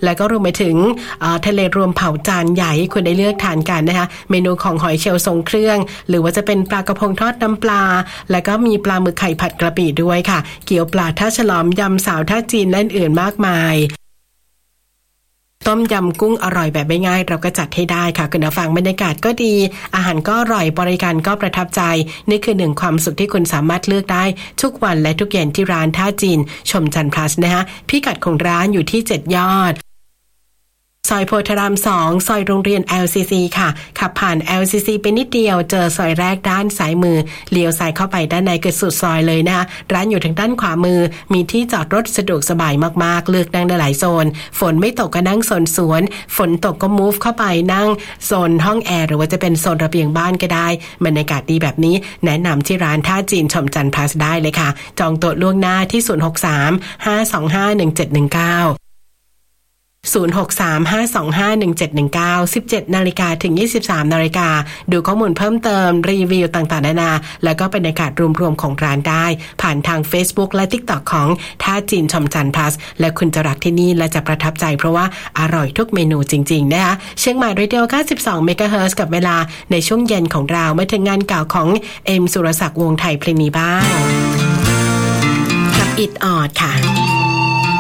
แล้วก็รวมไปถึงทะเลรวมเผาจานใหญ่คุณได้เลือกทานกันนะคะเมนูของหอยเชลล์ทรงเครื่องหรือว่าจะเป็นปลากระพงทอดน้ำปลาแล้วก็มีปลาหมึกไข่ผัดกระปิด้วยค่ะเกี๊ยวปลาท่าฉลอมยำสาวท่าจีนและอื่นมากมายต้มยำกุ้งอร่อยแบบไม่ง่ายเราก็จัดให้ได้ค่ะคุณผู้ฟังบรรยากาศก็ดีอาหารก็อร่อยบริการก็ประทับใจนี่คือหนึ่งความสุขที่คุณสามารถเลือกได้ทุกวันและทุกเย็นที่ร้านท่าจีนชมจันทร์พลัสนะคะพิกัดของร้านอยู่ที่7 ยอดซอยโพธาราม2ซอยโรงเรียน LCC ค่ะขับผ่าน LCC ไปนิดเดียวเจอซอยแรกด้านซ้ายมือเลี้ยวซ้ายเข้าไปด้านในเกือบสุดซอยเลยนะคะร้านอยู่ทางด้านขวามือมีที่จอดรถสะดวกสบายมากๆเลือกนั่งได้หลายโซนฝนไม่ตกก็นั่งโซนสวนฝนตกก็ move เข้าไปนั่งโซนห้องแอร์หรือว่าจะเป็นโซนระเบียงบ้านก็ได้บรรยากาศดีแบบนี้แนะนำที่ร้านท่าจีนชมจันทร์พลัสได้เลยค่ะจองโต๊ะล่วงหน้าที่063-525-1719 063-525-1719 17 นาฬิกาถึง 23 นาฬิกาดูข้อมูลเพิ่มเติมรีวิวต่างๆนานาแล้วก็บรรยากาศรวมๆของร้านได้ผ่านทาง Facebook และ TikTok ของท่าจีนชมจันทร์พลัสและคุณจะรักที่นี่และจะประทับใจเพราะว่าอร่อยทุกเมนูจริงๆนะคะเชียงใหม่เรดิโอ 92 เมกะเฮิรตซ์กับเวลาในช่วงเย็นของเรามาถึงงานเก่าของสุรศักดิ์วงศ์ไทยเพลงนี้บ้างกับอิดออดค่ะ